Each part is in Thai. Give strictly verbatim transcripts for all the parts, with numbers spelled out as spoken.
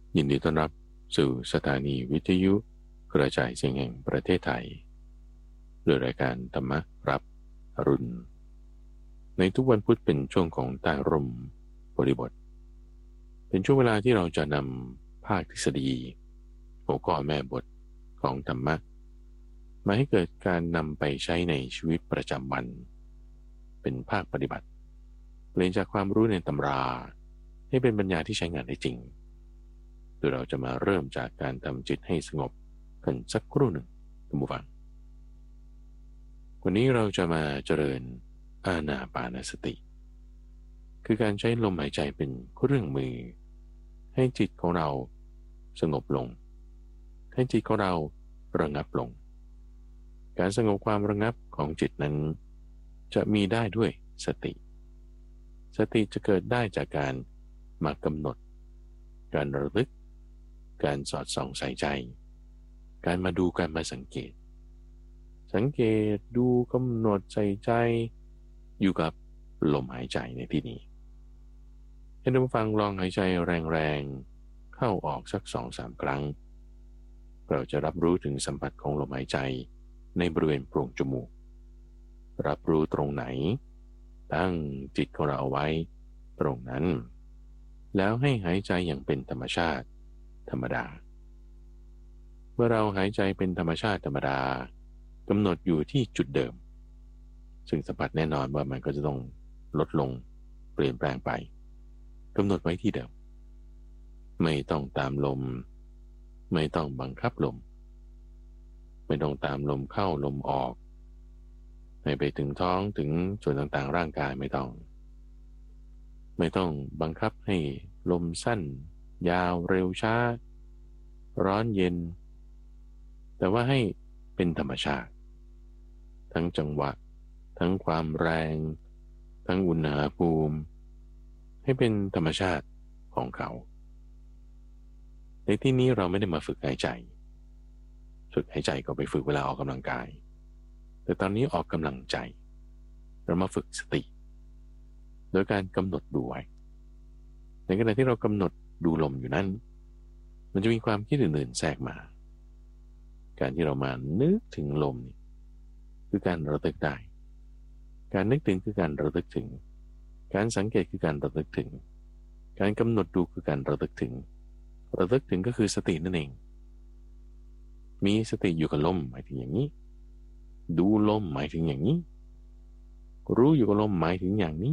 ยินดีต้อนรับสู่สถานีวิทยุกระจายเสียงแห่งประเทศไทยด้วยรายการธรรมรับอรุณในทุกวันพุธเป็นช่วงของใต้ร่มบริบทเป็นช่วงเวลาที่เราจะนำภาคทฤษฎีหัวข้อแม่บทของธรรมะมาให้เกิดการนำไปใช้ในชีวิตประจำวันเป็นภาคปฏิบัติเปลี่ยนจากความรู้ในตำราให้เป็นปัญญาที่ใช้งานได้จริงโดยเราจะมาเริ่มจากการทำจิตให้สงบกันสักครู่หนึ่งท่านผู้ฟังวันนี้เราจะมาเจริญอานาปานสติคือการใช้ลมหายใจเป็นเครื่องมือให้จิตของเราสงบลงให้จิตของเราระงับลงการสงบความระงับของจิตนั้นจะมีได้ด้วยสติสติจะเกิดได้จากการมากำหนดการระลึกการสอดส่องใส่ใจการมาดูการมาสังเกตสังเกตดูกำหนดใส่ใจอยู่กับลมหายใจในที่นี้ให้ท่านผู้ฟังลองหายใจแรงๆเข้าออกสักสองสามครั้งเราจะรับรู้ถึงสัมผัสของลมหายใจในบริเวณโพรงจมูกรับรู้ตรงไหนตั้งจิตของเราเอาไว้ตรงนั้นแล้วให้หายใจอย่างเป็นธรรมชาติธรรมดาเมื่อเราหายใจเป็นธรรมชาติธรรมดากำหนดอยู่ที่จุดเดิมซึ่งสัมผัสแน่นอนว่ามันก็จะต้องลดลงเปลี่ยนแปลงไปกำหนดไว้ที่เดิมไม่ต้องตามลมไม่ต้องบังคับลมไม่ต้องตามลมเข้าลมออกให้ไปถึงท้องถึงส่วนต่างๆร่างกายไม่ต้องไม่ต้องบังคับให้ลมสั้นยาวเร็วช้าร้อนเย็นแต่ว่าให้เป็นธรรมชาติทั้งจังหวะทั้งความแรงทั้งอุณหภูมิให้เป็นธรรมชาติของเขาในที่นี้เราไม่ได้มาฝึกหายใจฝึกหายใจก็ไปฝึกเวลาออกกำลังกายแต่ตอนนี้ออกกำลังใจเรามาฝึกสติโดยการกำหนดดูไว้ในขณะที่เรากำหนดดูลมอยู่นั้นมันจะมีความคิดอื่นๆแทรกมาการที่เรามานึกถึงลมนี่คือการระลึกได้การนึกถึงคือการระลึกถึงการสังเกตคือการระลึกถึงการกำหนดดูคือการระลึกถึงระลึกถึงก็คือสตินั่นเองมีสติอยู่กับลมหมายถึงอย่างนี้ดูลมหมายถึงอย่างนี้รู้อยู่กับลมหมายถึงอย่างนี้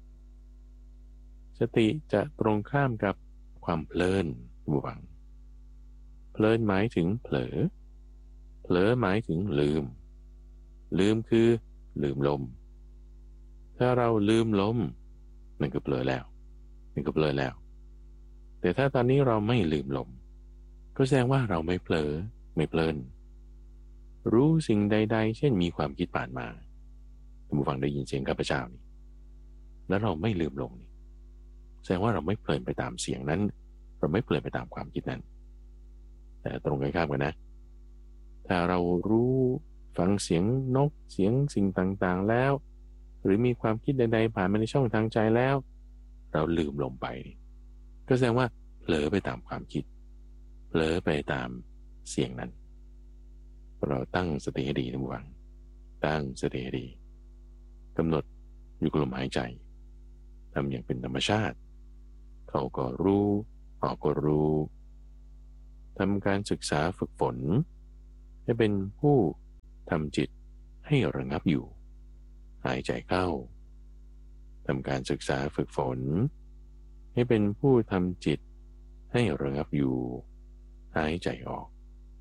สติจะตรงข้ามกับความเพลินบุบังเพลินหมายถึงเผลอเผลอหมายถึงลืมลืมคือลืมลมถ้าเราลืมลมนั่นก็เผลอแล้วนั่นก็เผลอแล้วแต่ถ้าตอนนี้เราไม่ลืมลมก็แสดงว่าเราไม่เผลอไม่เพลินรู้สิ่งใดๆเช่นมีความคิดผ่านมาท่านผู้ฟังได้ยินเสียงข้าพเจ้านี่แล้วเราไม่ลืมลมนี่แสดงว่าเราไม่เพลินไปตามเสียงนั้นเราไม่เพลินไปตามความคิดนั้นแต่ตรงกันข้ามกันนะถ้าเรารู้ฟังเสียงนกเสียงสิ่งต่างๆแล้วหรือมีความคิดใดๆผ่านมาในช่องทางใจแล้วเราลืมลมไปก็แสดงว่าเผลอไปตามความคิดเผลอไปตามเสียงนั้นเราตั้งสติให้ดีทุกวันตั้งสติให้ดีกำหนดอยู่กับลมหายใจทำอย่างเป็นธรรมชาติเขาก็รู้ออกก็รู้ทำการศึกษาฝึกฝนให้เป็นผู้ทำจิตให้ระงับอยู่หายใจเข้าทำการศึกษาฝึกฝนให้เป็นผู้ทำจิตให้ระงับอยู่หายใจออก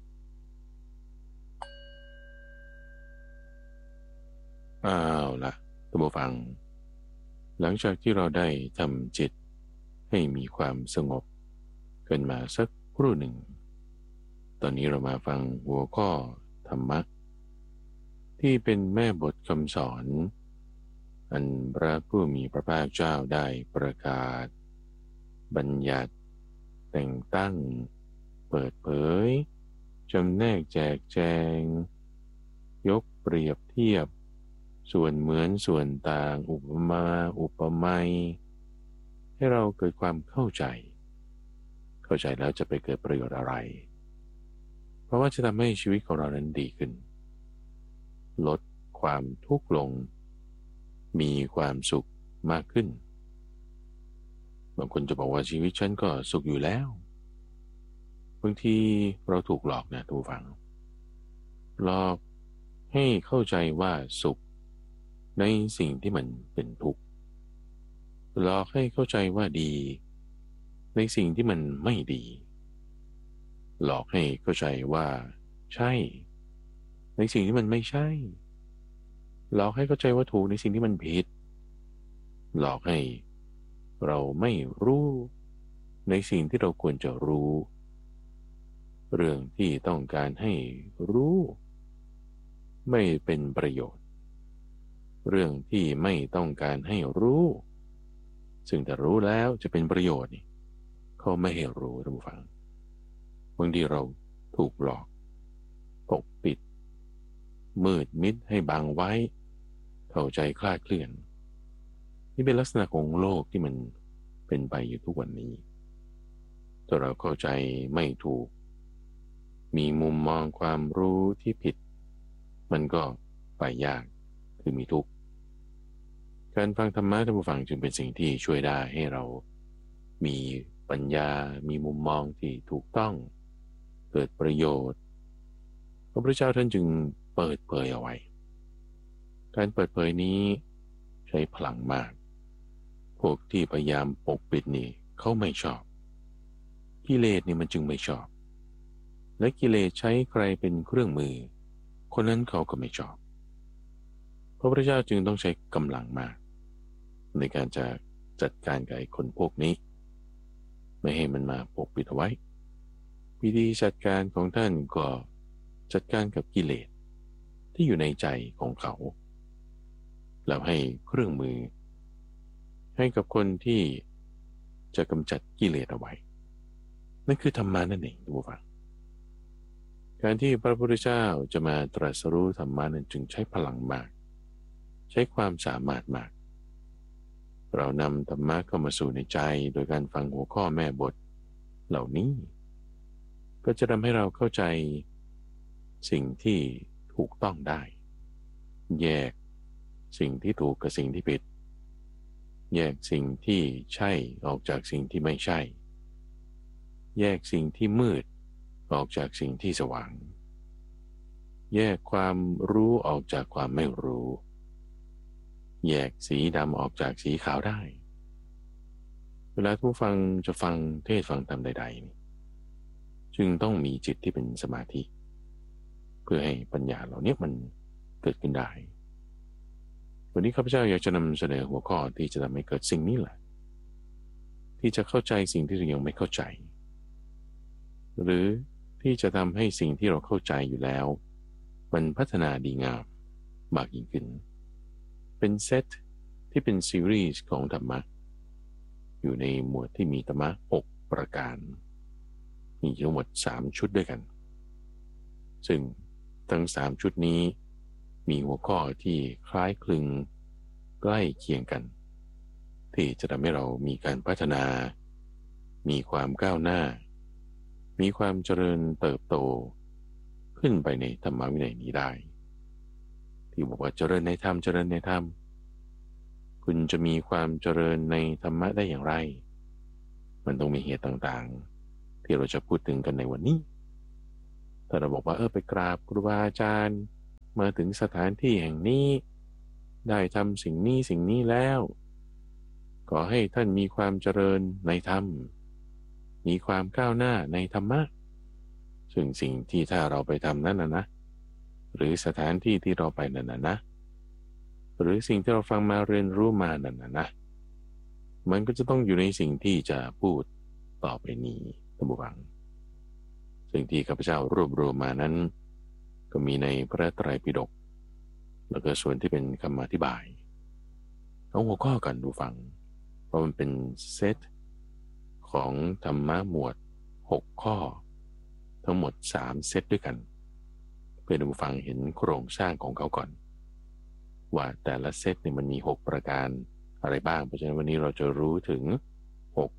อ้าวล่ะท่านผู้ฟังหลังจากที่เราได้ทำจิตให้มีความสงบกันมาสักครู่หนึ่งตอนนี้เรามาฟังหัวข้อธรรมะที่เป็นแม่บทคำสอนอันพระผู้มีพระภาคเจ้าได้ประกาศบัญญัติแต่งตั้งเปิดเผยจำแนกแจกแจงยกเปรียบเทียบส่วนเหมือนส่วนต่างอุปมาอุปไมยให้เราเกิดความเข้าใจเข้าใจแล้วจะไปเกิดประโยชน์อะไรเพราะว่าจะทำให้ชีวิตของเรานั้นดีขึ้นลดความทุกข์ลงมีความสุขมากขึ้นบางคนจะบอกว่าชีวิตฉันก็สุขอยู่แล้วบางทีเราถูกหลอกนะทุกฝังหลอกให้เข้าใจว่าสุขในสิ่งที่มันเป็นทุกข์หลอกให้เข้าใจว่าดีในสิ่งที่มันไม่ดีหลอกให้เข้าใจว่าใช่ในสิ่งที่มันไม่ใช่หลอกให้เข้าใจว่าถูกในสิ่งที่มันผิดหลอกให้เราไม่รู้ในสิ่งที่เราควรจะรู้เรื่องที่ต้องการให้รู้ไม่เป็นประโยชน์เรื่องที่ไม่ต้องการให้รู้ซึ่งถ้ารู้แล้วจะเป็นประโยชน์นี่เขาไม่ให้รู้ท่านผู้ฟังบางทีเราถูกหลอกปกปิดมืดมิดให้บังไว้เข้าใจคลาดเคลื่อนนี่เป็นลักษณะของโลกที่มันเป็นไปอยู่ทุกวันนี้ถ้าเราเข้าใจไม่ถูกมีมุมมองความรู้ที่ผิดมันก็ไปยากคือมีทุกข์การฟังธรรมะท่านผู้ฟังจึงเป็นสิ่งที่ช่วยได้ให้เรามีปัญญามีมุมมองที่ถูกต้องเกิดประโยชน์พระพุทธเจ้าท่านจึงเปิดเผยเอาไว้การเปิดเผยนี้ใช้พลังมากพวกที่พยายามปกปิดนี่เขาไม่ชอบกิเลสนี่มันจึงไม่ชอบและกิเลสใช้ใครเป็นเครื่องมือคนนั้นเขาก็ไม่ชอบพระพุทธเจ้าจึงต้องใช้กำลังมากในการจะจัดการกับไอ้คนพวกนี้ไม่ให้มันมาปกปิดเอาไว้วิธีจัดการของท่านก็จัดการกับกิเลสที่อยู่ในใจของเขาแล้วให้เครื่องมือให้กับคนที่จะกำจัดกิเลสเอาไว้นั่นคือธรรมะนั่นเองทุกท่านการที่พระพุทธเจ้าจะมาตรัสรู้ธรรมะนั้นจึงใช้พลังมากใช้ความสามารถมากเรานำธรรมะเข้ามาสู่ในใจโดยการฟังหัวข้อแม่บทเหล่านี้ก็จะทำให้เราเข้าใจสิ่งที่ถูกต้องได้แยกสิ่งที่ถูกกับสิ่งที่ผิดแยกสิ่งที่ใช่ออกจากสิ่งที่ไม่ใช่แยกสิ่งที่มืดออกจากสิ่งที่สว่างแยกความรู้ออกจากความไม่รู้แยกสีดำออกจากสีขาวได้เวลาผู้ฟังจะฟังเทศฟังธรรมใดๆนี่จึงต้องมีจิตที่เป็นสมาธิเพื่อให้ปัญญาเหล่านี้มันเกิดขึ้นได้วันนี้ข้าพเจ้าอยากจะนำเสนอหัวข้อที่จะทำให้เกิดสิ่งนี้แหละที่จะเข้าใจสิ่งที่เรายังไม่เข้าใจหรือที่จะทำให้สิ่งที่เราเข้าใจอยู่แล้วมันพัฒนาดีงามมากยิ่งขึ้นเป็นเซตที่เป็นซีรีส์ของธรรมะอยู่ในหมวดที่มีธรรมะหกประการมีทั้งหมดสามชุดด้วยกันซึ่งทั้งสามชุดนี้มีหัวข้อที่คล้ายคลึงใกล้เคียงกันที่จะทำให้เรามีการพัฒนามีความก้าวหน้ามีความเจริญเติบโตขึ้นไปในธรรมวินัยนี้ได้ที่บอกว่าเจริญในธรรมเจริญในธรรมคุณจะมีความเจริญในธรรมะได้อย่างไรมันต้องมีเหตุต่างๆที่เราจะพูดถึงกันในวันนี้ถ้าเราบอกว่าเออไปกราบครูบาอาจารย์มาถึงสถานที่แห่งนี้ได้ทำสิ่งนี้สิ่งนี้แล้วขอให้ท่านมีความเจริญในธรรมมีความก้าวหน้าในธรรมะซึ่งสิ่งที่ถ้าเราไปทำนั้นนะนะหรือสถานที่ที่เราไปนั่นนะนะหรือสิ่งที่เราฟังมาเรียนรู้มานั่นนะนะมันก็จะต้องอยู่ในสิ่งที่จะพูดต่อไปนี้ท่านผู้ฟังสิ่งที่ข้าพเจ้ารวบรวมมานั้นก็มีในพระไตรปิฎกแล้วก็ส่วนที่เป็นคำอธิบายเอาหัวข้อกันดูฟังเพราะมันเป็นเซตของธรรมะหมวดหกข้อทั้งหมดสามเซตด้วยกันเพื่อดูฟังเห็นโครงสร้างของเขาก่อนว่าแต่ละเซตเนี่ยมันมีหกประการอะไรบ้างเพราะฉะนั้นวันนี้เราจะรู้ถึงหก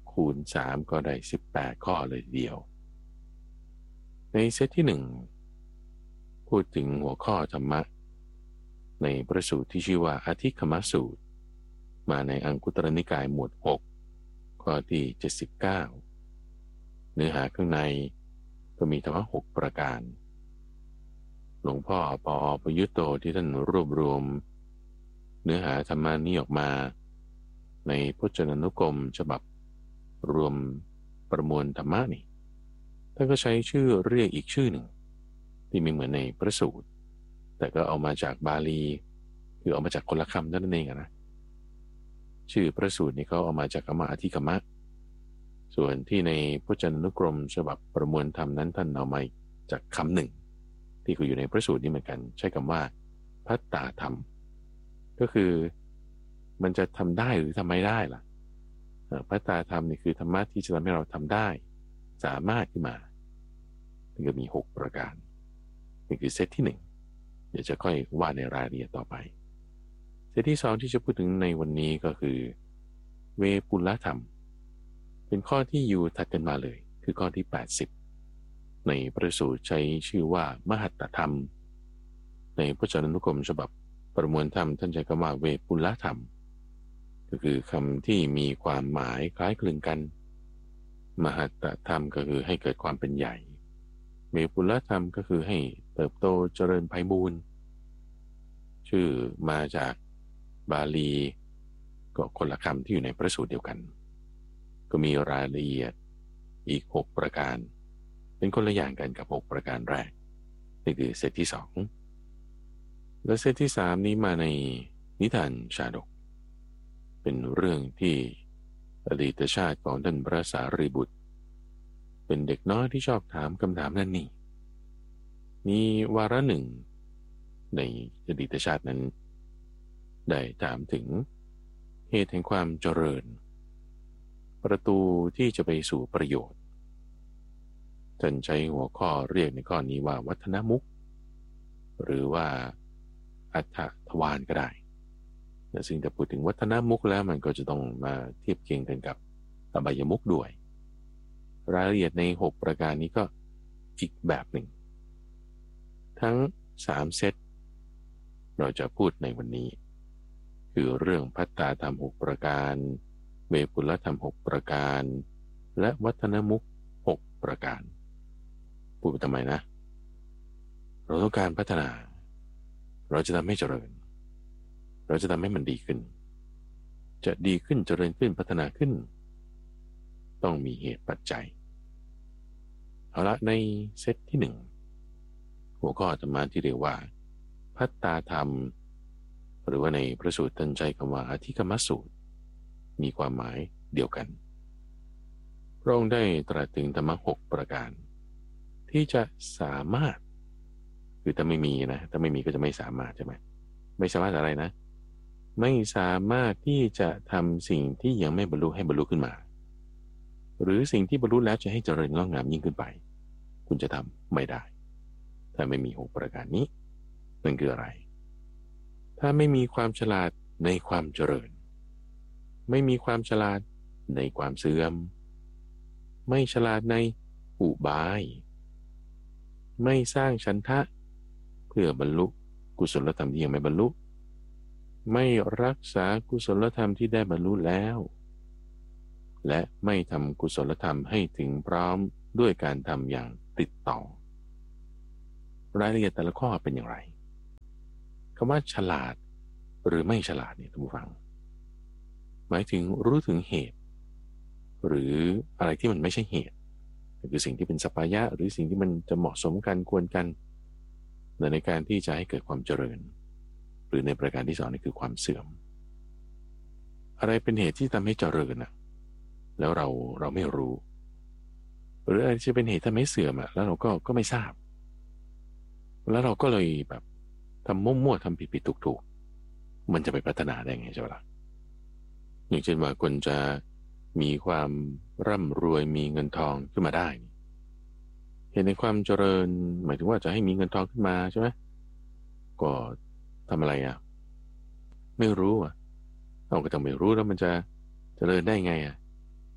คูณสามก็ได้สิบแปดข้อเลยทีเดียวในเซตที่หนึ่งพูดถึงหัวข้อธรรมะในพระสูตรที่ชื่อว่าอธิคมสูตรมาในอังคุตรนิกายหมวดหกข้อที่เจ็ดสิบเก้าเนื้อหาข้างในก็มีธรรมะหกประการหลวงพ่อปอประยุตโตที่ท่านรวบรวมเนื้อหาธรรมานี้ออกมาในพจนานุกรมฉบับรวมประมวลธรรมะนี่ท่านก็ใช้ชื่อเรียกอีกชื่อหนึ่งที่ไม่เหมือนในพระสูตรแต่ก็เอามาจากบาลีคือเอามาจากคนละคำนั่นเองนะชื่อพระสูตรนี่เขาเอามาจากคำว่าอธิคมะส่วนที่ในพจนานุกรมฉบับประมวลธรรมนั้นท่านเอามาจากคำหนึ่งที่คืออยู่ในพระสูตรนี่เหมือนกันใช้คำว่าพัตตาธรรมก็คือมันจะทำได้หรือทำไม่ได้ล่ะพัตตาธรรมนี่คือธรรมะที่จะทำให้เราทำได้สามารถขึ้นมามันก็มีหกประการนี่คือเซตที่หนึ่งเดี๋ยวจะค่อยว่าในรายละเอียดต่อไปเซตที่สองที่จะพูดถึงในวันนี้ก็คือเวปุลธรรมเป็นข้อที่อยู่ถัดกันมาเลยคือข้อที่แปดสิบในพระสูตรใช้ชื่อว่ามหัตตธรรมในพจนานุกรมฉบับประมวลธรรมท่านใช้คำว่าเวปุลธรรมก็คือคำที่มีความหมายคล้ายคลึงกันมหัตตธรรมก็คือให้เกิดความเป็นใหญ่เวปุลธรรมก็คือให้เติบโตเจริญไพบูรย์ชื่อมาจากบาลีก็คนละคำที่อยู่ในพระสูตรเดียวกันก็มีรายละเอียดอีกหกประการเป็นคนละอย่างกันกับหกประการแรกนี่คือเซตที่สองและเซตที่สามนี้มาในนิทานชาดกเป็นเรื่องที่อดีตชาติของท่านพระสารีบุตรเป็นเด็กน้อยที่ชอบถามคำถามนั่นนี่มีวาระหนึ่งในอดีตชาตินั้นได้ถามถึงเหตุแห่งความเจริญประตูที่จะไปสู่ประโยชน์ท่านใช้หัวข้อเรียกในข้อนี้ว่าวัฒนมุขหรือว่าอัฏฐทวารก็ได้แต่ซึ่งจะพูดถึงวัฒนมุขแล้วมันก็จะต้องมาเทียบเคียงกันกับอบายมุขด้วยรายละเอียดในหกประการนี้ก็อีกแบบหนึ่งทั้งสามเซตเราจะพูดในวันนี้คือเรื่องพัตตาธรรมหกประการเวปุลธรรมหกประการและวัฒนมุขหกประการพูดไปทำไมนะเราต้องการพัฒนาเราจะทำให้เจริญเราจะทำให้มันดีขึ้นจะดีขึ้นเจริญขึ้นพัฒนาขึ้นต้องมีเหตุปัจจัยเอาละในเซตที่หนึ่งหัวข้อธรรมะที่เรียกว่าพัตตาธรรมหรือว่าในพระสูตรท่านใช้คำว่าอธิคมสูตรมีความหมายเดียวกันพระองค์ได้ตรัสถึงธรรมะหกประการที่จะสามารถคือถ้าไม่มีนะถ้าไม่มีก็จะไม่สามารถใช่ไหมไม่สามารถอะไรนะไม่สามารถที่จะทำสิ่งที่ยังไม่บรรลุให้บรรลุขึ้นมาหรือสิ่งที่บรรลุแล้วจะให้เจริญงอกงามยิ่งขึ้นไปคุณจะทำไม่ได้ถ้าไม่มีหกประการนี้มันคืออะไรถ้าไม่มีความฉลาดในความเจริญไม่มีความฉลาดในความเสื่อมไม่ฉลาดในอุบายไม่สร้างฉันทะเพื่อบรรลุกุศลธรรมที่ยังไม่บรรลุไม่รักษากุศลธรรมที่ได้บรรลุแล้วและไม่ทำกุศลธรรมให้ถึงพร้อมด้วยการทำอย่างติดต่อรายละเอียดแต่ละข้อเป็นอย่างไรคำว่าฉลาดหรือไม่ฉลาดเนี่ยท่านผู้ฟังหมายถึงรู้ถึงเหตุหรืออะไรที่มันไม่ใช่เหตุคือสิ่งที่เป็นสัพพายะหรือสิ่งที่มันจะเหมาะสมกันควรกันในการที่จะให้เกิดความเจริญหรือในประการที่สองนี่คือความเสื่อมอะไรเป็นเหตุที่ทำให้เจริญนะแล้วเราเราไม่รู้หรืออะไรจะเป็นเหตุทำให้เสื่อมอ่ะแล้วเราก็ก็ไม่ทราบแล้วเราก็เลยแบบทำมั่วๆทำผิดๆถูกๆมันจะไปพัฒนาได้ไงใช่ไหมล่ะอย่างเช่นว่าคนจะมีความร่ำรวยมีเงินทองขึ้นมาได้เห็นในความเจริญหมายถึงว่าจะให้มีเงินทองขึ้นมาใช่ไหมก็ทำอะไรอ่ะไม่รู้อ่ะเราก็ต้องไม่รู้แล้วมันจะเจริญได้ไงอ่ะ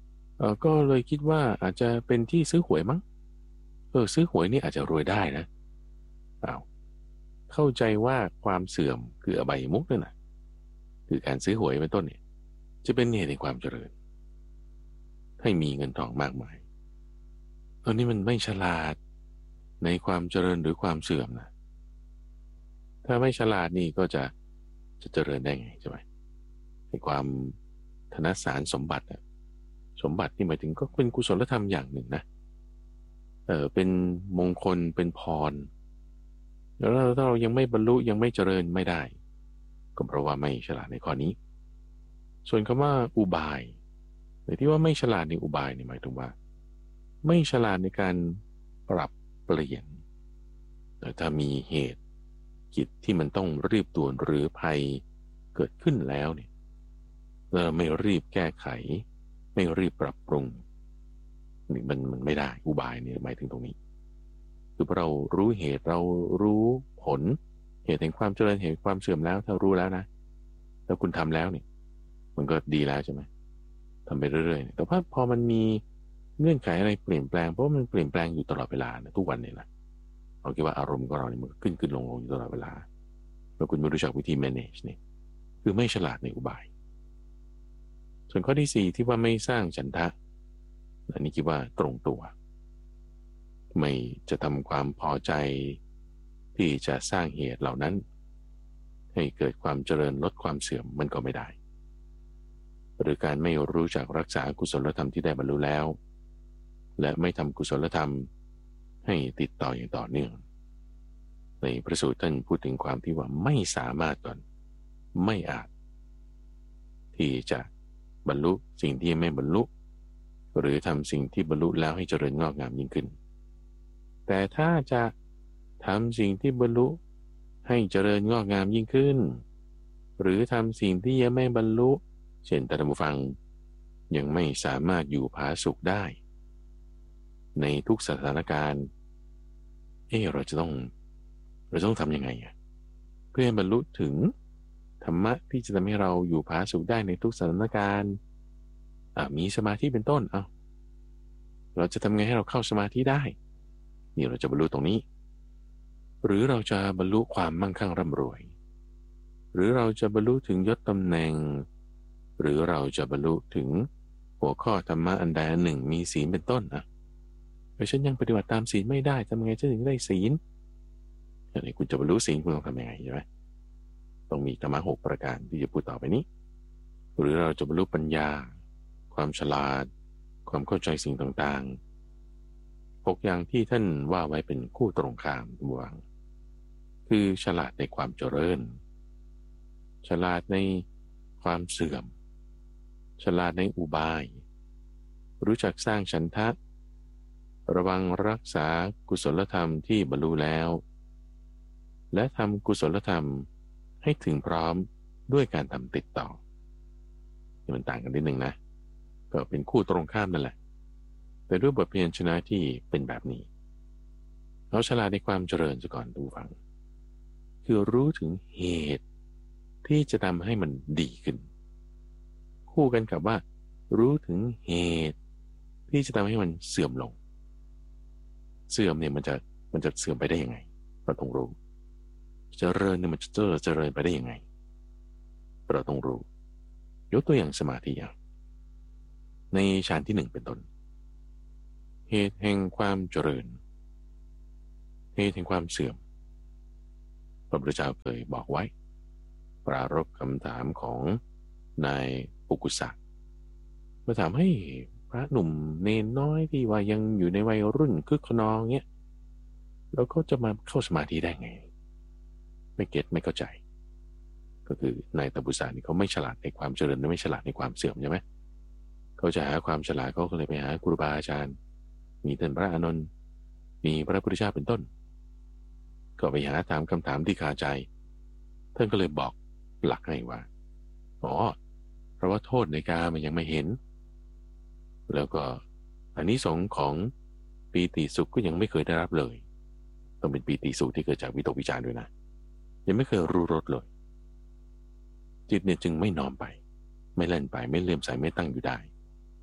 ออก็เลยคิดว่าอาจจะเป็นที่ซื้อหวยมั้งเออซื้อหวยนี่อาจจะรวยได้นะอ้าวเข้าใจว่าความเสื่อมคืออบายมุขนั่นน่ะคือการซื้อหวยเป็นต้นเนี่ยจะเป็นเหตุแห่งความเจริญให้มีเงินทองมากมายตอนนี้มันไม่ฉลาดในความเจริญหรือความเสื่อมนะถ้าไม่ฉลาดนี่ก็จะจะเจริญได้ไงใช่ไหมในความธนสารสมบัติอะสมบัตินี่หมายถึงก็เป็นกุศลธรรมอย่างหนึ่งนะเออเป็นมงคลเป็นพรแล้วถ้าเรายังไม่บรรลุยังไม่เจริญไม่ได้ก็เพราะว่าไม่ฉลาดในข้อนี้ส่วนคำว่าอุบายหรือที่ว่าไม่ฉลาดในอุบายนี่หมายถึงว่าไม่ฉลาดในการปรับเปลี่ยนแต่ถ้ามีเหตุกิจที่มันต้องรีบด่วนหรือภัยเกิดขึ้นแล้วเนี่ยเราไม่รีบแก้ไขไม่รีบปรับปรุงนี่มันมันไม่ได้อุบายเนี่ยหมายถึงตรงนี้คือเรารู้เหตุเรารู้ผลเหตุแห่งความเจริญเหตุความเสื่อมแล้วถ้ารู้แล้วนะแล้วคุณทำแล้วเนี่ยมันก็ดีแล้วใช่ไหมทำไปเรื่อยๆแต่ว่าพอมันมีเงื่อนไขอะไรเปลี่ยนแปลงเพราะมันเปลี่ยนแปลงอยู่ตลอดเวลานะทุกวันเนี่ยนะเราคิดว่าอารมณ์ของเราเนี่ยมันขึ้นขึ้นลงลงอยู่ตลอดเวลาแล้วคุณไม่รู้จักวิธี manage เนี่ยคือไม่ฉลาดในอุบายส่วนข้อที่สี่ที่ว่าไม่สร้างฉันทะอันนี้คิดว่าตรงตัวไม่จะทำความพอใจที่จะสร้างเหตุเหล่านั้นให้เกิดความเจริญลดความเสื่อมมันก็ไม่ได้หรือการไม่รู้จักรักษากุศลธรรมที่ได้บรรลุแล้วและไม่ทำกุศลธรรมให้ติดต่ออย่างต่อเนื่องในพระสูตรท่านพูดถึงความที่ว่าไม่สามารถก่อนไม่อาจที่จะบรรลุสิ่งที่ไม่บรรลุหรือทำสิ่งที่บรรลุแล้วให้เจริญงอกงามยิ่งขึ้นแต่ถ้าจะทำสิ่งที่บรรลุให้เจริญงอกงามยิ่งขึ้นหรือทำสิ่งที่ยังไม่บรรลุเช่นท่านผู้ฟังยังไม่สามารถอยู่ผาสุกได้ในทุกสถานการณ์เออเราจะต้องเราต้องทำยังไงอ่ะเพื่อให้บรรลุถึงธรรมะที่จะทำให้เราอยู่ผาสุกได้ในทุกสถานการณ์อ่ามีสมาธิเป็นต้นเอาเราจะทำไงให้เราเข้าสมาธิได้นี่เราจะบรรลุตรงนี้หรือเราจะบรรลุความมั่งคั่งร่ำรวยหรือเราจะบรรลุถึงยศตำแหน่งหรือเราจะบรรลุถึงหัวข้อธรรมะอันใดอันหนึ่งมีศีลเป็นต้นอ่ะเพราะฉันยังปฏิบัติตามศีลไม่ได้ทำไงฉันถึงได้ศีลอย่างนี้คุณจะบรรลุศีลคุณต้องทำยังไงใช่ไหมต้องมีธรรมะหกประการที่จะพูดต่อไปนี้หรือเราจะบรรลุปัญญาความฉลาดความเข้าใจสิ่งต่างๆหกอย่างที่ท่านว่าไว้เป็นคู่ตรงข้ามระหว่างคือฉลาดในความเจริญฉลาดในความเสื่อมฉลาดในอุบายรู้จักสร้างฉันทะระวังรักษากุศลธรรมที่บรรลุแล้วและทำกุศลธรรมให้ถึงพร้อมด้วยการทำติดต่อนี่มันต่างกันนิดนึงนะก็เป็นคู่ตรงข้ามนั่นแหละแต่ด้วยบทเพียรชนะที่เป็นแบบนี้เราฉลาดในความเจริญซะก่อนดูฟังคือรู้ถึงเหตุที่จะทำให้มันดีขึ้นคู่กันกับว่ารู้ถึงเหตุที่จะทำให้มันเสื่อมลงเสื่อมเนี่ยมันจะมันจะเสื่อมไปได้ยังไงเราต้องรู้เจริญเนี่ยมันจะเจริญเจริญไปได้ยังไงเราต้องรู้ยกตัวอย่างสมาธิอย่างในฌานที่หนึ่งเป็นต้นเหตุแห่งความเจริญเหตุแห่งความเสื่อมพระพุทธเจ้าเคยบอกไว้ปรารภคำถามของนายปุกุสะมาถามให้พระหนุ่มเนนน้อยที่ว่ายังอยู่ในวัยรุ่นคึกขนองเงี้ยแล้วก็จะมาเข้าสมาธิได้ไงไม่เก็ตไม่เข้าใจก็คือนายตบุษานี่เขาไม่ฉลาดในความเจริญและไม่ฉลาดในความเสื่อมใช่ไหมเขาจะหาความฉลาดเขาก็เลยไปหาครูบาอาจารย์มีท่านพระอานนท์มีพระพุทธเจ้าเป็นต้นก็ไปหาถามคำถามที่คาใจท่านก็เลยบอกหลักให้ว่าอ๋อเพราะว่าโทษในกามันยังไม่เห็นแล้วก็อานิสงส์ของปีติสุขก็ยังไม่เคยได้รับเลยต้องเป็นปีติสุขที่เกิดจากวิตกวิจารด้วยนะยังไม่เคยรู้รสเลยจิตเนี่ยจึงไม่น้อมไปไม่เล่นไปไม่เลื่อมใสไม่ตั้งอยู่ได้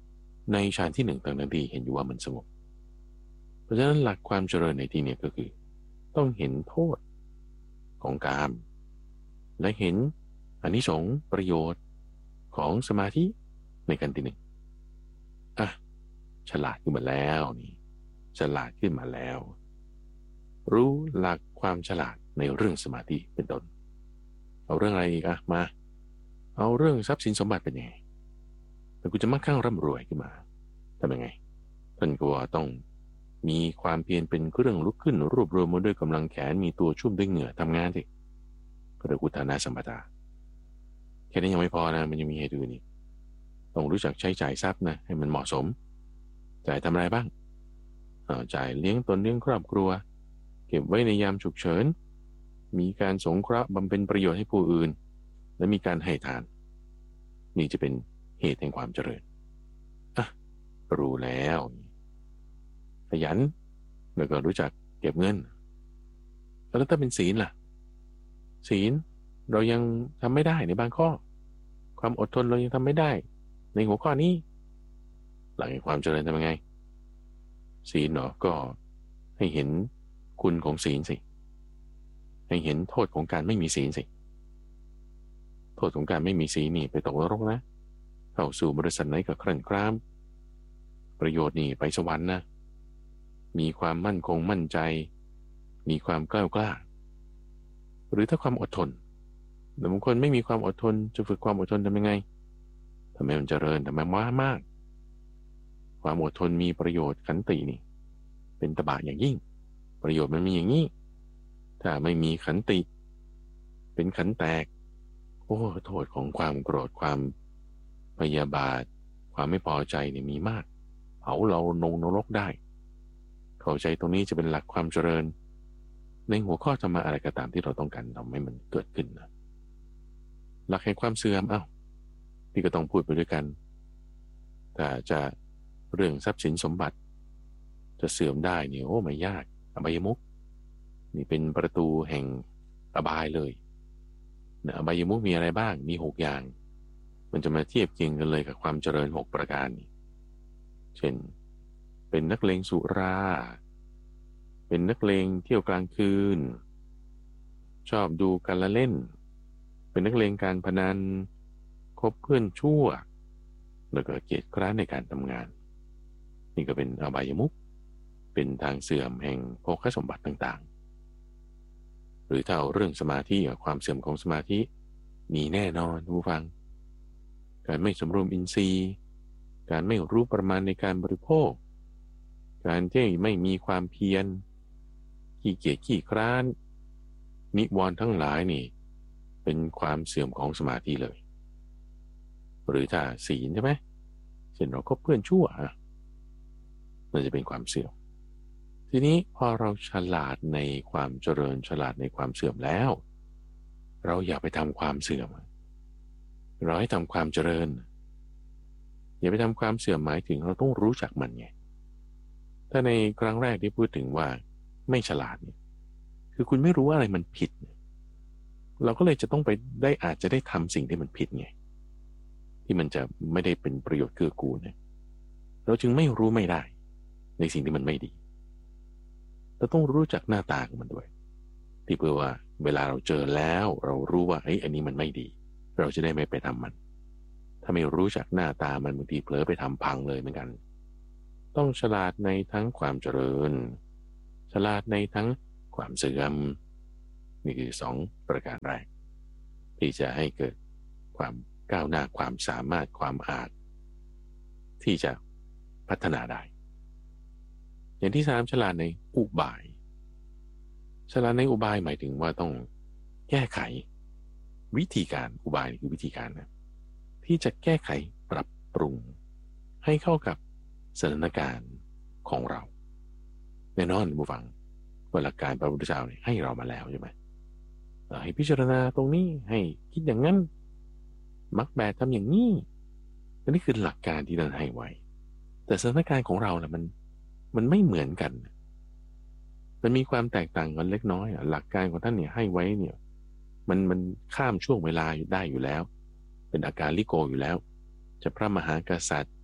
ในฌานที่หนึ่งทั้งที่เห็นอยู่ว่ามันสงบเพราะฉะนั้นหลักความเจริญในที่นี้ก็คือต้องเห็นโทษของกามและเห็นอานิสงส์ประโยชน์ของสมาธิในขั้นที่หนึ่งอ่ะฉลาดขึ้นมาแล้วนี่ฉลาดขึ้นมาแล้วรู้หลักความฉลาดในเรื่องสมาธิเป็นต้นเอาเรื่องอะไรอีกอะมาเอาเรื่องทรัพย์สินสมบัติเป็นยังไงแต่กูจะมั่งคั่งร่ำรวยขึ้นมาทำยังไงท่านก็ต้องมีความเพียรเป็นเครื่องลุกขึ้นรวบรวมมาด้วยกำลังแขนมีตัวชุ่มด้วยเหงื่อทำงานสิก็เรียกอุทานาสัมปทาแค่นี้ยังไม่พอนะมันยังมีเหตุอื่นอีกต้องรู้จักใช้จ่ายทรัพย์นะให้มันเหมาะสมจ่ายทำอะไรบ้างจ่ายเลี้ยงตนเลี้ยงครอบครัวเก็บไว้ในยามฉุกเฉินมีการสงเคราะห์บำเพ็ญประโยชน์ให้ผู้อื่นและมีการให้ทานนี่จะเป็นเหตุแห่งความเจริญอ่ะรู้แล้วขยันแล้วก็รู้จักเก็บเงินแล้วถ้าเป็นศีลล่ะศีลเรายังทำไม่ได้ในบางข้อความอดทนเรายังทำไม่ได้ในหัวข้อนี้หลังแห่งความเจริญทำยังไงศีลเนาะก็ให้เห็นคุณของศีลสิให้เห็นโทษของการไม่มีศีลสิโทษของการไม่มีศีลนี่ไปตกนรกนะเข้าสู่บริษัทไหนก็ครั่นครามประโยชน์นี่ไปสวรรค์นะมีความมั่นคงมั่นใจมีความกล้ากล้าหรือถ้าความอดทนแต่บางคนไม่มีความอดทนจะฝึกความอดทนทำยังไงทำไมมันเจริญทำไมม้ามากความอดทนมีประโยชน์ขันตินี่เป็นตบะอย่างยิ่งประโยชน์มันมีอย่างนี้ถ้าไม่มีขันติเป็นขันแตกโอ้โทษของความโกรธความพยาบาทความไม่พอใจเนี่ยมีมากเผาเราลงนรกได้เข้าใจตรงนี้จะเป็นหลักความเจริญในหัวข้อธรรมะอะไรก็ตามที่เราต้องการทำให้มันเกิดขึ้นนะหลักแห่งความเสื่อมเอ้าพี่ก็ต้องพูดไปด้วยกันแต่จะเรื่องทรัพย์สินสมบัติจะเสื่อมได้เนี่ยโอ้ไม่ยากอบายมุขนี่เป็นประตูแห่งอบายเลยนะอบายมุขมีอะไรบ้างมีหกอย่างมันจะมาเทียบเคียงกันเลยกับความเจริญหกประการนี่เช่นเป็นนักเลงสุราเป็นนักเลงเที่ยวกลางคืนชอบดูการละเล่นเป็นนักเลงการพนันคบเพื่อนชั่วแล้วก็เกียจคร้านในการทำงานนี่ก็เป็นอบายมุขเป็นทางเสื่อมแห่งโภคสมบัติต่างๆหรือถ้าเอาเรื่องสมาธิกับความเสื่อมของสมาธิมีแน่นอนผู้ฟังการไม่สำรวมอินทรีย์การไม่รู้ประมาณในการบริโภคการที่ไม่มีความเพียรขี้เกียจขี้คร้านนิวรณ์ทั้งหลายนี่เป็นความเสื่อมของสมาธิเลยหรือถ้าศีลใช่ไหมเช่นเราก็เพื่อนชั่วมันจะเป็นความเสื่อมทีนี้พอเราฉลาดในความเจริญฉลาดในความเสื่อมแล้วเราอย่าไปทำความเสื่อมเราให้ทำความเจริญอย่าไปทำความเสื่อมหมายถึงเราต้องรู้จักมันไงถ้าในครั้งแรกที่พูดถึงว่าไม่ฉลาดเนี่ยคือคุณไม่รู้ว่าอะไรมันผิดเราก็เลยจะต้องไปได้อาจจะได้ทำสิ่งที่มันผิดไงที่มันจะไม่ได้เป็นประโยชน์เกื้อกูลเนี่ยเราจึงไม่รู้ไม่ได้ในสิ่งที่มันไม่ดีเราต้องรู้จักหน้าตาของมันด้วยที่เพื่อว่าเวลาเราเจอแล้วเรารู้ว่าไอ้อันนี้มันไม่ดีเราจะได้ไม่ไปทำมันถ้าไม่รู้จักหน้าตามันบางทีเผลอไปทำพังเลยเหมือนกันต้องฉลาดในทั้งความเจริญฉลาดในทั้งความเสื่อมนี่คือสองประการแรกที่จะให้เกิดความก้าวหน้าความสามารถความอาจที่จะพัฒนาได้อย่างที่สามฉลาดในอุบายฉลาดในอุบายหมายถึงว่าต้องแก้ไขวิธีการอุบายคือวิธีการนะที่จะแก้ไขปรับปรุงให้เข้ากับสถานการณ์ของเราแน่นอนผู้ฟังว่าหลักการพระพุทธเจ้าเนี่ยให้เรามาแล้วใช่ไหมให้พิจารณาตรงนี้ให้คิดอย่างนั้นมักแบดทำอย่างนี้นี่คือหลักการที่ท่านให้ไว้แต่สถานการณ์ของเราเนี่ยมันมันไม่เหมือนกันมันมีความแตกต่างกันเล็กน้อยหลักการของท่านเนี่ยให้ไว้เนี่ยมันมันข้ามช่วงเวลาได้อยู่แล้วเป็นอาการลิโกอยู่แล้วจะพระมหากษัตริย์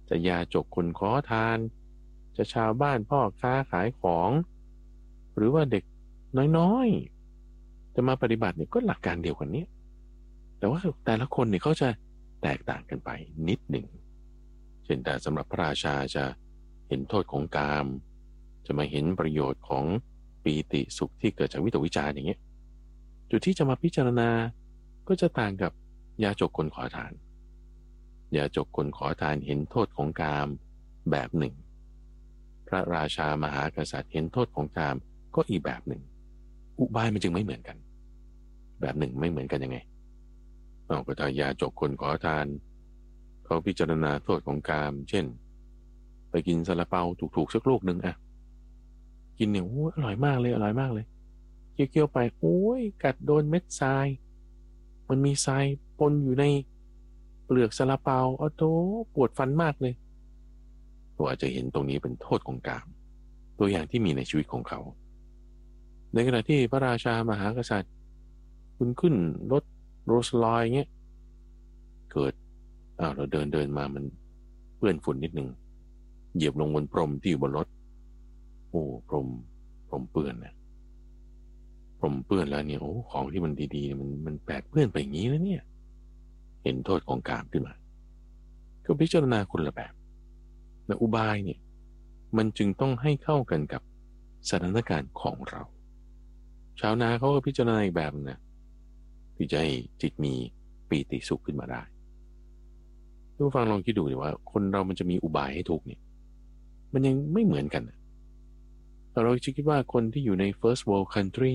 จะยาจกคนขอทานจะชาวบ้านพ่อค้าขายของหรือว่าเด็กน้อยๆจะมาปฏิบัติเนี่ยก็หลักการเดียวกันนี้แต่ว่าแต่ละคนเนี่ยเขาจะแตกต่างกันไปนิดหนึ่งเช่นแต่สำหรับพระราชาจะเห็นโทษของกามจะมาเห็นประโยชน์ของปีติสุขที่เกิดจากวิตกวิจารอย่างเงี้ยจุดที่จะมาพิจารณาก็จะต่างกับยาจกคนขอทานยาจกคนขอทานเห็นโทษของกามแบบหนึ่งพระราชามหากษัตริย์เห็นโทษของกามก็อีกแบบหนึ่งอุบายมันจึงไม่เหมือนกันแบบหนึ่งไม่เหมือนกันยังไงเอาก็ถ้ายาจกคนขอทานเขาพิจารณาโทษของกามเช่นไปกินซาลาเปาถูกๆสักลูกหนึ่งอะกินเนี่ยโอ้อร่อยมากเลยอร่อยมากเลยเคี้ยวๆไปโอ้ยกัดโดนเม็ดทรายมันมีทรายปนอยู่ในเปลือกซาลาเปาอ้าวโธ่ปวดฟันมากเลยเราอาจจะเห็นตรงนี้เป็นโทษของกามตัวอย่างที่มีในชีวิตของเขาในขณะที่พระราชามหากษัตริย์คุณขึ้นรถโรลส์รอยซ์เงี้ยเกิดอ้าวเราเดินเดินมามันเปื้อนฝุ่นนิดนึงเหยียบลงบนพรมที่อยู่บนรถโอ้พรมพรมเปื้อนนะพรมเปื้อนแล้วเนี่ยโอ้ของที่มันดีๆมันมันแปดเปื้อนไปอย่างนี้แล้วเนี่ยเห็นโทษของกามขึ้นมาก็พิจารณาคนละแบบและอุบายเนี่ยมันจึงต้องให้เข้ากันกับสถานการณ์ของเราชาวนาเขาก็พิจารณาอีกแบบนะที่จะให้จิตมีปีติสุขขึ้นมาได้ทุกฟังลองคิดดูดิว่าคนเรามันจะมีอุบายให้ถูกเนี่ยมันยังไม่เหมือนกันเราจะคิดว่าคนที่อยู่ใน first world country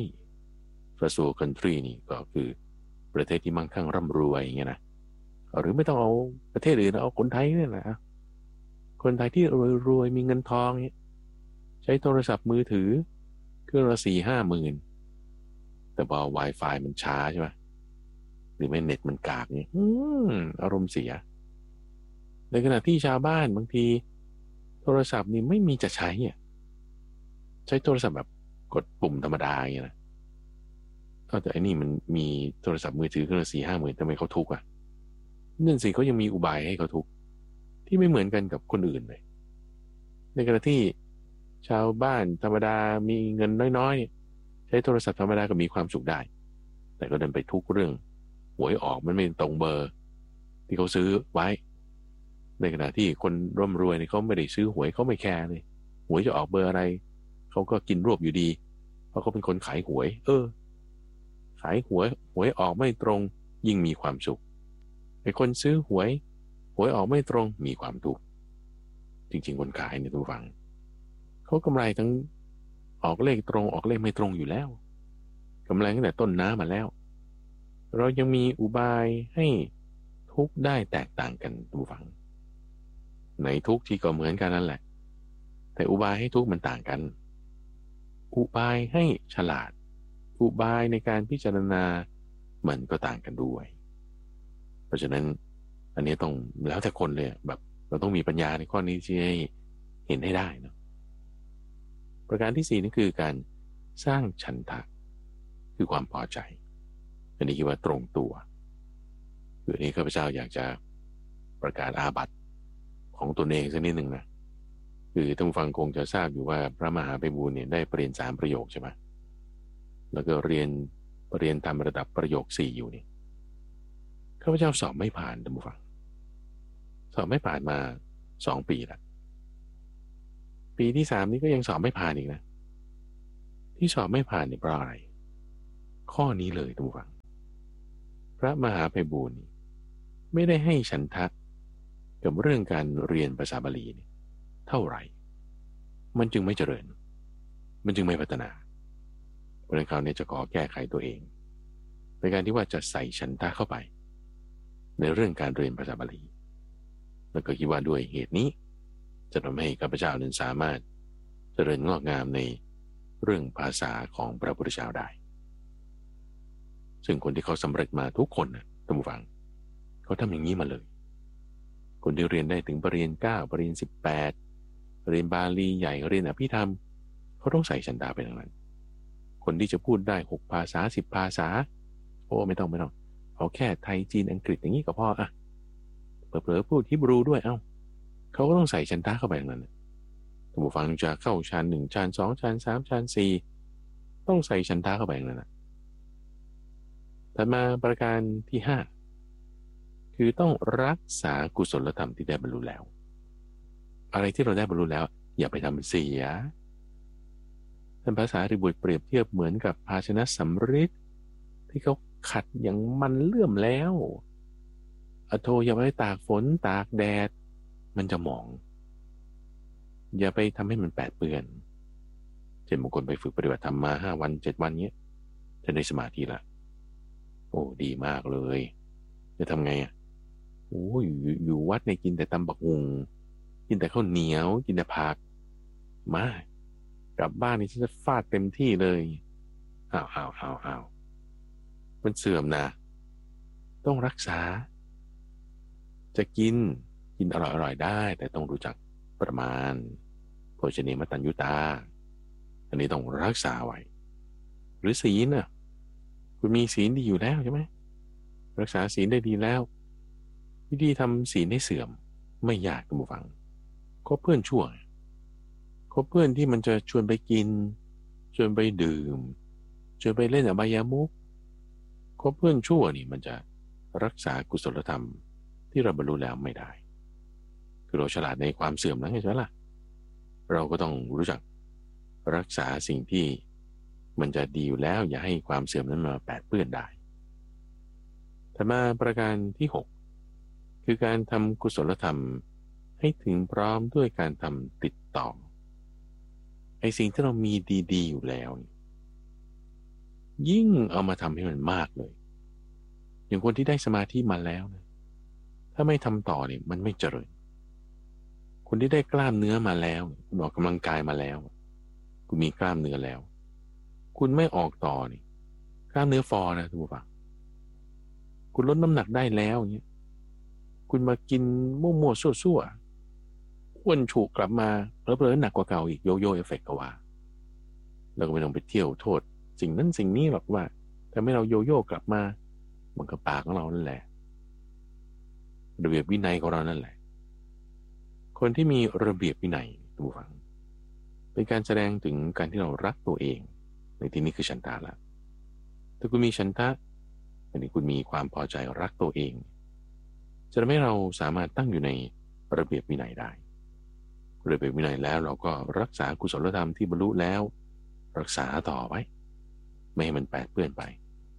first world country นี่ก็คือประเทศที่มั่งคั่งร่ำรวยอย่างเงี้ยนะหรือไม่ต้องเอาประเทศอื่นเอาคนไทยนี่แหละคนไทยที่รวยๆมีเงินทองเนี่ยใช้โทรศัพท์มือถือเครื่องละสี่ห้าหมื่นแต่พอ Wi-Fi มันช้าใช่ไหมหรือไม่เน็ตมันกากเนี่ยอืมอารมณ์เสียในขณะที่ชาวบ้านบางทีโทรศัพท์นี่ไม่มีจะใช้เนี่ยใช้โทรศัพท์แบบกดปุ่มธรรมดาอย่างเงี้ยนะแต่อันนี้มันมีโทรศัพท์มือถือเครื่องละสี่ห้าหมื่นทำไมเขาทุกข์อ่ะนั่นสิเขายังมีอุบายให้เขาทุกข์ที่ไม่เหมือนกันกับคนอื่นเลยในขณะที่ชาวบ้านธรรมดามีเงินน้อยๆใช้โทรศัพท์ธรรมดาก็มีความสุขได้แต่ก็เดินไปทุกเรื่องหวยออกมันไม่ตรงเบอร์ที่เขาซื้อไว้ในขณะที่คนร่ำรวยเนี่ยเขาไม่ได้ซื้อหวยเขาไม่แคร์เลยหวยจะออกเบอร์อะไรเขาก็กินรวบอยู่ดีเพราะเขาเป็นคนขายหวยเออขายหวยหวยออกไม่ตรงยิ่งมีความสุขไอ้คนซื้อหวยหวยออกไม่ตรงมีความทุกข์จริงๆคนขายเนี่ยทุกฝังเขากำไรทั้งออกเลขตรงออกเลขไม่ตรงอยู่แล้วกำไรตั้งแต่ต้นน้ำมาแล้วเรายังมีอุบายให้ทุกข์ได้แตกต่างกันทุกฝังในทุกข์ที่ก็เหมือนกันนั่นแหละแต่อุบายให้ทุกข์มันต่างกันอุบายให้ฉลาดอุบายในการพิจารณามันก็ต่างกันด้วยเพราะฉะนั้นอันนี้ต้องแล้วแต่คนเลยแบบเราต้องมีปัญญาในข้อนี้ที่ให้เห็นให้ได้นะประการที่สี่นั่นคือการสร้างฉันทะคือความพอใจอันนี้คิดว่าตรงตัวคืออันนี้ข้าพเจ้าอยากจะประกาศอาบัติของตนเองสักนิดหนึ่งนะคือท่านฟังคงจะทราบอยู่ว่าพระมหาไพบูลย์เนี่ยได้ปรริญญาสามประโยคใช่ไหมแล้วก็เรียนเรียนทำระดับประโยคสี่อยู่นี่ข้าพเจ้าสอบไม่ผ่านท่านผู้ฟังสอบไม่ผ่านมาสองปีแล้วปีที่สามนี้ก็ยังสอบไม่ผ่านอีกนะที่สอบไม่ผ่านเนี่ยเพราะอะไรข้อนี้เลยท่านผู้ฟังพระมหาไพบูลย์ไม่ได้ให้ฉันทะกับเรื่องการเรียนภาษาบาลีเนี่ยเท่าไหร่มันจึงไม่เจริญมันจึงไม่พัฒนาเพราะนั้นเขาเนี่ยจะขอแก้ไขตัวเองในการที่ว่าจะใส่ฉันทะเข้าไปในเรื่องการเรียนภาษาบาลีแล้วก็คิดว่าด้วยเหตุนี้จะทำให้ข้าพเจ้านั้นสามารถเจริญงอกงามในเรื่องภาษาของพระพุทธเจ้าได้ซึ่งคนที่เขาสำเร็จมาทุกคนนะท่านผู้ฟังเขาทำอย่างนี้มาเลยคนที่เรียนได้ถึงปริญญาเก้าปริญญาสิบแปดเรียนบาลีใหญ่เรียนอภิธรรมเขาต้องใส่ฉันทะไปทั้งนั้นคนที่จะพูดได้หกภาษาสิบภาษาโอ้ไม่ต้องไม่ต้องเอาแค่ไทยจีนอังกฤษอย่างนี้ก็พออ่ะเผลอๆพูดฮิบรูด้วยเอ้าเขาก็ต้องใส่ฉันทะเข้าไปนั้นท่านผู้ฟังจะเข้าฌานหนึ่งฌานสองฌานสามฌานสี่ต้องใส่ฉันทะเข้าไปนั้นนะถัดมาประการที่ห้าคือต้องรักษากุศลธรรมที่ได้บรรลุแล้วอะไรที่เราได้บรรลุแล้วอย่าไปทำเสียท่านภาษาริบุตรเปรียบเทียบเหมือนกับภาชนะสำริดที่เขาขัดอย่างมันเลื่อมแล้วอโทอย่าไปตากฝนตากแดดมันจะหมองอย่าไปทำให้มันแปดเปื้อนเช่นบางคนไปฝึกปฏิบัติธรรมมาห้าวันเจ็ดวันเนี้ยจะได้สมาธิละโอ้ดีมากเลยจะทำไงอ่ะโอ้ยอยู่อยู่วัดในกินแต่ตำบักหุงกินแต่ข้าวเหนียวกินแต่ผักมากลับบ้านนี่ฉันจะฟาดเต็มที่เลยอ้าวอ้าวอ้าวอ้าวมันเสื่อมนะต้องรักษาจะกินกินอร่อยๆได้แต่ต้องรู้จักประมาณโภชเนมตัญญุตาอันนี้ต้องรักษาไว้หรือศีลน่ะคุณมีศีลดีอยู่แล้วใช่ไหมรักษาศีลได้ดีแล้ววิธีทำศีลให้เสื่อมไม่ยากคุณผู้ฟังคบเพื่อนชั่วคบเพื่อนที่มันจะชวนไปกินชวนไปดื่มชวนไปเล่นอบายามุขคบเพื่อนชั่วนี่มันจะรักษากุศลธรรมที่เราบรรลุแล้วไม่ได้คือเราฉลาดในความเสื่อมแล้วใช่ไหมล่ะเราก็ต้องรู้จักรักษาสิ่งที่มันจะดีอยู่แล้วอย่าให้ความเสื่อมนั้นมาแปดเปื้อนได้ถัดมาประการที่หกคือการทำกุศลธรรมให้ถึงพร้อมด้วยการทำติดต่อไอ้สิ่งที่เรามีดีๆอยู่แล้วยิ่งเอามาทำให้มันมากเลยอย่างคนที่ได้สมาธิมาแล้วนะถ้าไม่ทำต่อเนี่ยมันไม่เจริญคนที่ได้กล้ามเนื้อมาแล้วคุณออกกำลังกายมาแล้วคุณมีกล้ามเนื้อแล้วคุณไม่ออกต่อนี่กล้ามเนื้อฟอนะทุกฝั่งคุณลดน้ำหนักได้แล้วอย่างเงี้ยคุณมากินมั่วๆซั่วๆอ้วนฉุกกลับมาเผลอๆหนักกว่าเก่าอีกโยโย่เอฟเฟกต์ก็ว่าเราก็ไม่ต้องไปเที่ยวโทษสิ่งนั้นสิ่งนี้หรอกว่าแต่ไม่เราโยโย่กลับมามันก็ปากของเรานั่นแหละระเบียบวินัยของเรานั่นแหละคนที่มีระเบียบวินัยทุกฝั่งเป็นการแสดงถึงการที่เรารักตัวเองในที่นี้คือฉันทะละถ้าคุณมีฉันทะอันนี้คุณมีความพอใจรักตัวเองจะทำให้เราสามารถตั้งอยู่ในระเบียบวินัยได้ระเบียบวินัยแล้วเราก็รักษากุศลธรรมที่บรรลุแล้วรักษาต่อไว้ไม่ให้มันแปดเปื้อนไป